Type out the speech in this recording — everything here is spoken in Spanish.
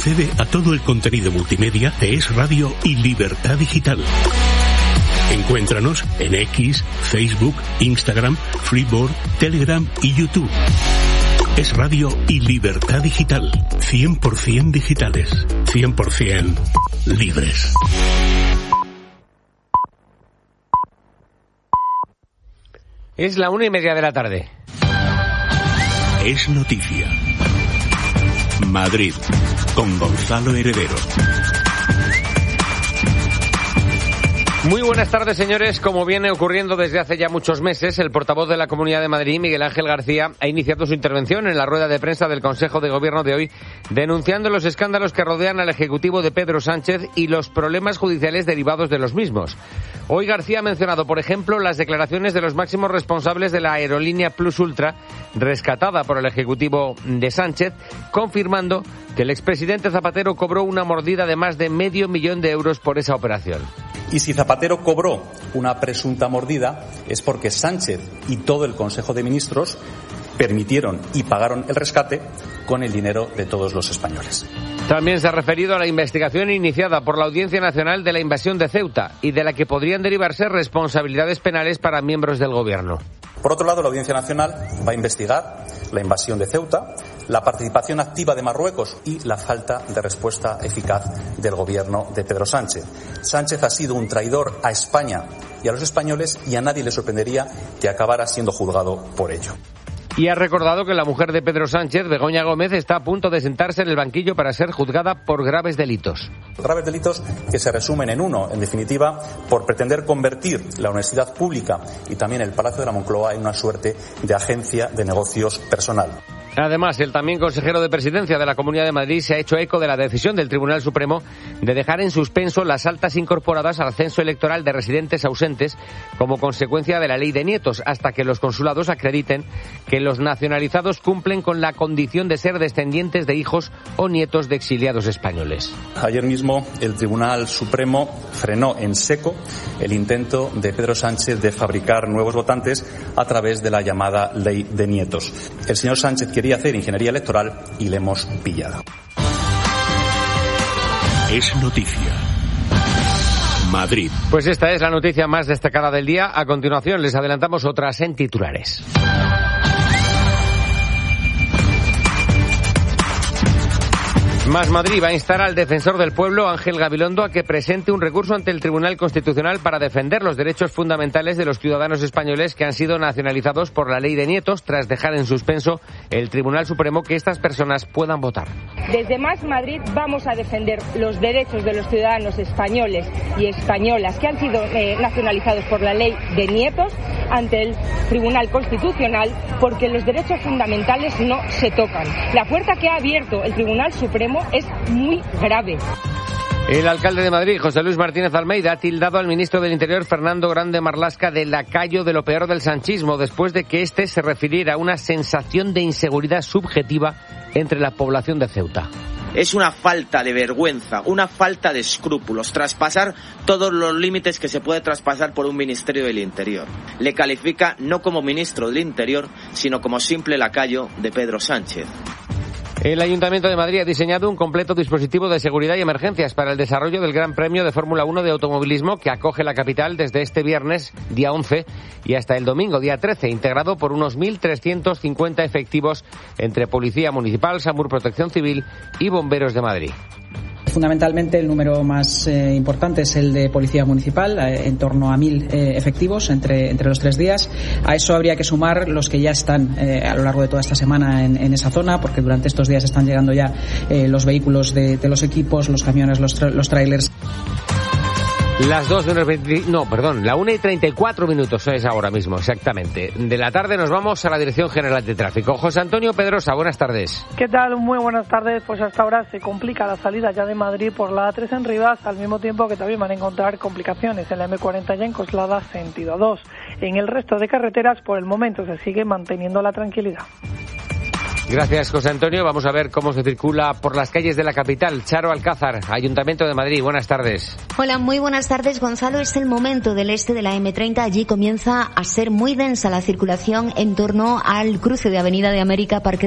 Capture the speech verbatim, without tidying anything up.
Accede a todo el contenido multimedia de Es Radio y Libertad Digital. Encuéntranos en X, Facebook, Instagram, Freeboard, Telegram y YouTube. Es Radio y Libertad Digital. cien por ciento digitales. cien por ciento libres. Es la una y media de la tarde. Es noticia. Madrid, con Gonzalo Heredero. Muy buenas tardes, señores. Como viene ocurriendo desde hace ya muchos meses, el portavoz de la Comunidad de Madrid, Miguel Ángel García, ha iniciado su intervención en la rueda de prensa del Consejo de Gobierno de hoy, denunciando los escándalos que rodean al Ejecutivo de Pedro Sánchez y los problemas judiciales derivados de los mismos. Hoy García ha mencionado, por ejemplo, las declaraciones de los máximos responsables de la aerolínea Plus Ultra, rescatada por el Ejecutivo de Sánchez, confirmando que el expresidente Zapatero cobró una mordida de más de medio millón de euros por esa operación. Y si Zapatero cobró una presunta mordida es porque Sánchez y todo el Consejo de Ministros permitieron y pagaron el rescate con el dinero de todos los españoles. También se ha referido a la investigación iniciada por la Audiencia Nacional de la invasión de Ceuta y de la que podrían derivarse responsabilidades penales para miembros del Gobierno. Por otro lado, la Audiencia Nacional va a investigar la invasión de Ceuta, la participación activa de Marruecos y la falta de respuesta eficaz del Gobierno de Pedro Sánchez. Sánchez ha sido un traidor a España y a los españoles y a nadie le sorprendería que acabara siendo juzgado por ello. Y ha recordado que la mujer de Pedro Sánchez, Begoña Gómez, está a punto de sentarse en el banquillo para ser juzgada por graves delitos. Graves delitos que se resumen en uno, en definitiva, por pretender convertir la universidad pública y también el Palacio de la Moncloa en una suerte de agencia de negocios personal. Además, el también consejero de Presidencia de la Comunidad de Madrid se ha hecho eco de la decisión del Tribunal Supremo de dejar en suspenso las altas incorporadas al censo electoral de residentes ausentes como consecuencia de la ley de nietos, hasta que los consulados acrediten que los nacionalizados cumplen con la condición de ser descendientes de hijos o nietos de exiliados españoles. Ayer mismo el Tribunal Supremo frenó en seco el intento de Pedro Sánchez de fabricar nuevos votantes a través de la llamada ley de nietos. El señor Sánchez quiere quería hacer ingeniería electoral y le hemos pillado. Es noticia. Madrid. Pues esta es la noticia más destacada del día. A continuación les adelantamos otras en titulares. Más Madrid va a instar al defensor del pueblo, Ángel Gabilondo, a que presente un recurso ante el Tribunal Constitucional para defender los derechos fundamentales de los ciudadanos españoles que han sido nacionalizados por la ley de nietos, tras dejar en suspenso el Tribunal Supremo que estas personas puedan votar. Desde Más Madrid vamos a defender los derechos de los ciudadanos españoles y españolas que han sido eh, nacionalizados por la ley de nietos ante el Tribunal Constitucional, porque los derechos fundamentales no se tocan. La puerta que ha abierto el Tribunal Supremo es muy grave. El alcalde de Madrid, José Luis Martínez Almeida, ha tildado al ministro del Interior, Fernando Grande Marlaska, de lacayo de lo peor del sanchismo, después de que éste se refiriera a una sensación de inseguridad subjetiva entre la población de Ceuta. Es una falta de vergüenza, una falta de escrúpulos, traspasar todos los límites que se puede traspasar por un Ministerio del Interior. Le califica no como ministro del Interior, sino como simple lacayo de Pedro Sánchez. El Ayuntamiento de Madrid ha diseñado un completo dispositivo de seguridad y emergencias para el desarrollo del Gran Premio de Fórmula uno de automovilismo que acoge la capital desde este viernes, día once, y hasta el domingo, día trece, integrado por unos mil trescientos cincuenta efectivos entre Policía Municipal, SAMUR, Protección Civil y Bomberos de Madrid. Fundamentalmente el número más eh, importante es el de Policía Municipal, eh, en torno a mil eh, efectivos entre, entre los tres días. A eso habría que sumar los que ya están eh, a lo largo de toda esta semana en, en esa zona, porque durante estos días están llegando ya eh, los vehículos de, de los equipos, los camiones, los, tra- los trailers. Las dos menos veinte, no, perdón, la una y treinta y cuatro minutos es ahora mismo, exactamente. De la tarde nos vamos a la Dirección General de Tráfico. José Antonio Pedrosa, buenas tardes. ¿Qué tal? Muy buenas tardes. Pues hasta ahora se complica la salida ya de Madrid por la A tres en Rivas, al mismo tiempo que también van a encontrar complicaciones en la eme cuarenta ya en Coslada, sentido dos. En el resto de carreteras, por el momento, se sigue manteniendo la tranquilidad. Gracias, José Antonio. Vamos a ver cómo se circula por las calles de la capital. Charo Alcázar, Ayuntamiento de Madrid. Buenas tardes. Hola, muy buenas tardes, Gonzalo. Es el momento del este de la eme treinta. Allí comienza a ser muy densa la circulación en torno al cruce de Avenida de América, Parque